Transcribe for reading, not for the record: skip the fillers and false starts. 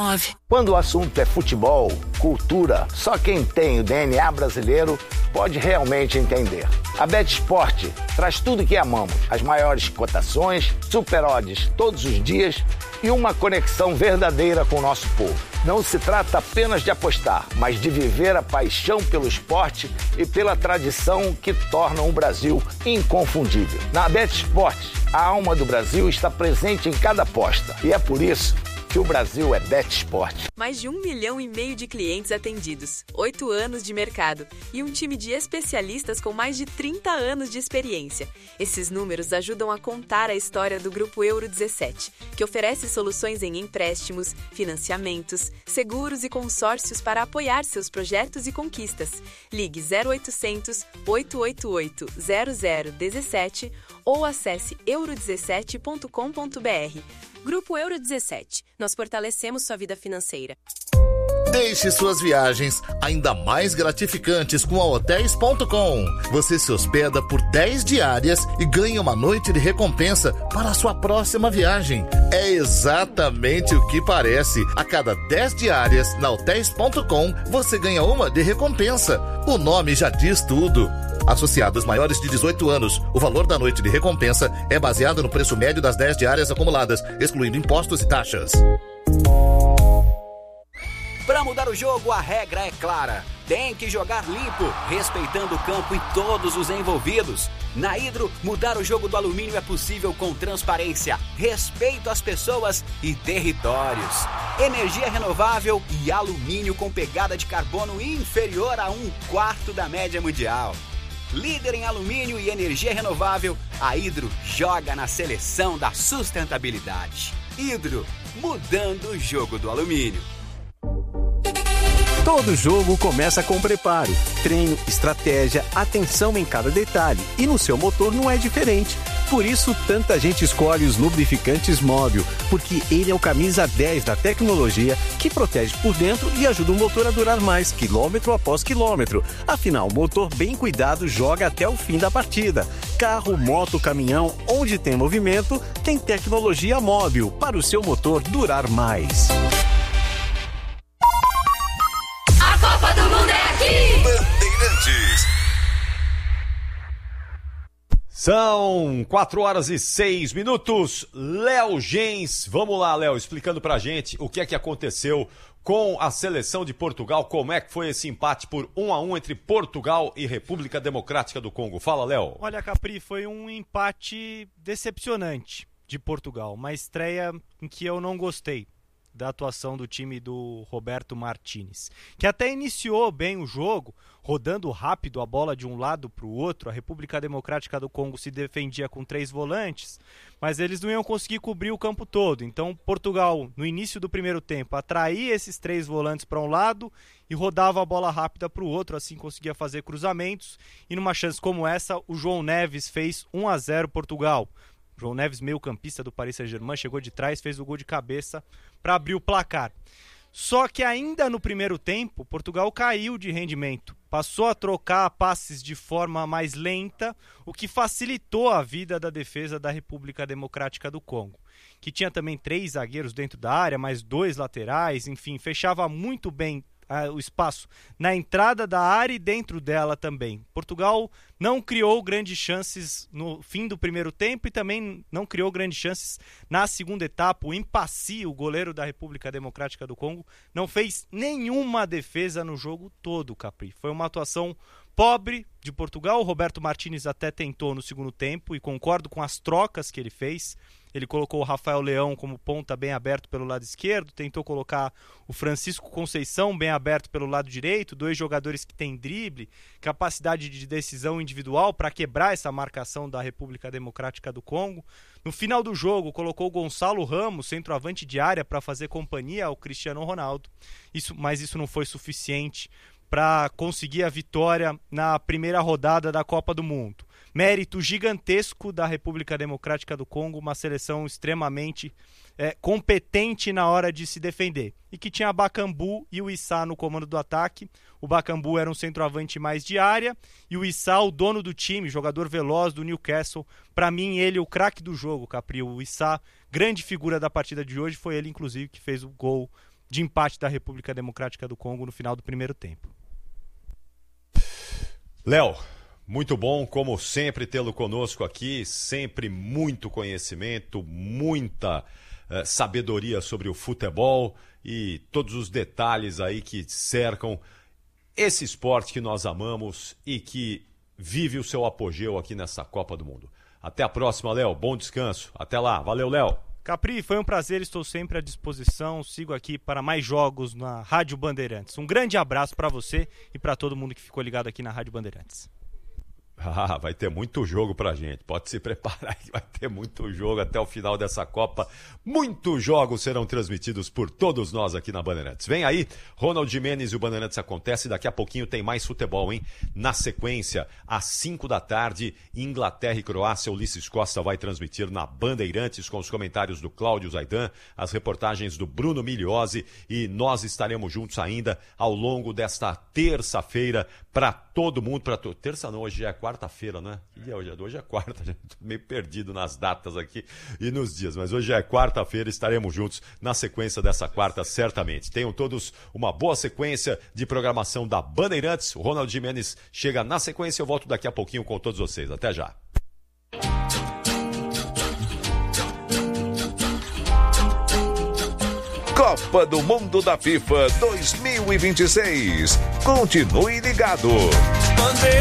Quando o assunto é futebol, cultura, só quem tem o DNA brasileiro pode realmente entender. A BetSport traz tudo que amamos, as maiores cotações, super odds todos os dias e uma conexão verdadeira com o nosso povo. Não se trata apenas de apostar, mas de viver a paixão pelo esporte e pela tradição que tornam o Brasil inconfundível. Na BetSport, a alma do Brasil está presente em cada aposta e é por isso que o Brasil é BetSport. Mais de 1,5 milhão de clientes atendidos, 8 anos de mercado e um time de especialistas com mais de 30 anos de experiência. Esses números ajudam a contar a história do Grupo Euro 17, que oferece soluções em empréstimos, financiamentos, seguros e consórcios para apoiar seus projetos e conquistas. Ligue 0800 888 0017 ou acesse euro17.com.br. Grupo Euro 17. Nós fortalecemos sua vida financeira. Deixe suas viagens ainda mais gratificantes com a Hotels.com. Você se hospeda por 10 diárias e ganha uma noite de recompensa para a sua próxima viagem. É exatamente o que parece. A cada 10 diárias na Hotels.com, você ganha uma de recompensa. O nome já diz tudo. Associados maiores de 18 anos, o valor da noite de recompensa é baseado no preço médio das 10 diárias acumuladas, excluindo impostos e taxas. Para mudar o jogo, a regra é clara. Tem que jogar limpo, respeitando o campo e todos os envolvidos. Na Hidro, mudar o jogo do alumínio é possível com transparência, respeito às pessoas e territórios. Energia renovável e alumínio com pegada de carbono inferior a 1/4 da média mundial. Líder em alumínio e energia renovável, a Hidro joga na seleção da sustentabilidade. Hidro, mudando o jogo do alumínio. Todo jogo começa com preparo, treino, estratégia, atenção em cada detalhe. E no seu motor não é diferente. Por isso, tanta gente escolhe os lubrificantes Móbil, porque ele é o camisa 10 da tecnologia que protege por dentro e ajuda o motor a durar mais, quilômetro após quilômetro. Afinal, o motor bem cuidado joga até o fim da partida. Carro, moto, caminhão, onde tem movimento, tem tecnologia Móbil para o seu motor durar mais. A Copa do Mundo é aqui! Bandeirantes. São 4h06. Léo Gens, vamos lá, Léo, explicando pra gente o que é que aconteceu com a seleção de Portugal, como é que foi esse empate por 1-1 entre Portugal e República Democrática do Congo. Fala, Léo. Olha, Capri, foi um empate decepcionante de Portugal, uma estreia em que eu não gostei da atuação do time do Roberto Martínez, que até iniciou bem o jogo, rodando rápido a bola de um lado para o outro. A República Democrática do Congo se defendia com 3 volantes, mas eles não iam conseguir cobrir o campo todo. Então Portugal, no início do primeiro tempo, atraía esses 3 volantes para um lado e rodava a bola rápida para o outro, assim conseguia fazer cruzamentos, e numa chance como essa, o João Neves fez 1-0 Portugal. João Neves, meio-campista do Paris Saint-Germain, chegou de trás, fez o gol de cabeça para abrir o placar. Só que ainda no primeiro tempo, Portugal caiu de rendimento. Passou a trocar passes de forma mais lenta, o que facilitou a vida da defesa da República Democrática do Congo, que tinha também 3 zagueiros dentro da área, mais 2 laterais, enfim, fechava muito bem o espaço na entrada da área e dentro dela também. Portugal não criou grandes chances no fim do primeiro tempo e também não criou grandes chances na segunda etapa. O Impassi, o goleiro da República Democrática do Congo, não fez nenhuma defesa no jogo todo, Capri. Foi uma atuação pobre de Portugal. O Roberto Martínez até tentou no segundo tempo e concordo com as trocas que ele fez. Ele colocou o Rafael Leão como ponta bem aberto pelo lado esquerdo, tentou colocar o Francisco Conceição bem aberto pelo lado direito, 2 jogadores que têm drible, capacidade de decisão individual para quebrar essa marcação da República Democrática do Congo. No final do jogo, colocou o Gonçalo Ramos, centroavante de área, para fazer companhia ao Cristiano Ronaldo. Mas isso não foi suficiente para conseguir a vitória na primeira rodada da Copa do Mundo. Mérito gigantesco da República Democrática do Congo, uma seleção extremamente competente na hora de se defender, e que tinha Bakambu e o Issa no comando do ataque. O Bakambu era um centroavante mais de área, e o Issa, o dono do time, jogador veloz do Newcastle, para mim ele o craque do jogo, Capri. O Issa, grande figura da partida de hoje, foi ele inclusive que fez o gol de empate da República Democrática do Congo no final do primeiro tempo. Léo, muito bom, como sempre, tê-lo conosco aqui, sempre muito conhecimento, muita sabedoria sobre o futebol e todos os detalhes aí que cercam esse esporte que nós amamos e que vive o seu apogeu aqui nessa Copa do Mundo. Até a próxima, Léo, bom descanso, até lá, valeu, Léo. Capri, foi um prazer, estou sempre à disposição, sigo aqui para mais jogos na Rádio Bandeirantes. Um grande abraço para você e para todo mundo que ficou ligado aqui na Rádio Bandeirantes. Vai ter muito jogo pra gente, pode se preparar que vai ter muito jogo até o final dessa Copa. Muitos jogos serão transmitidos por todos nós aqui na Bandeirantes. Vem aí, Ronald Gimenez e o Bandeirantes Acontece, daqui a pouquinho tem mais futebol, hein? Na sequência, às 5 da tarde, Inglaterra e Croácia, Ulisses Costa vai transmitir na Bandeirantes com os comentários do Cláudio Zaidan, as reportagens do Bruno Migliozzi e nós estaremos juntos ainda ao longo desta terça-feira para todo mundo, terça não, hoje já é quarta-feira, né? Hoje é quarta, já tô meio perdido nas datas aqui e nos dias, mas hoje é quarta-feira, estaremos juntos na sequência dessa quarta, certamente. Tenham todos uma boa sequência de programação da Bandeirantes. O Ronald Gimenez chega na sequência, eu volto daqui a pouquinho com todos vocês. Até já. Copa do Mundo da FIFA 2026. Continue ligado.